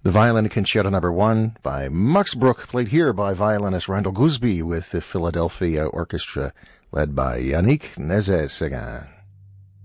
The Violin Concerto No. 1 by Max Bruch, played here by violinist Randall Gooseby with the Philadelphia Orchestra, led by Yannick Nézet-Séguin.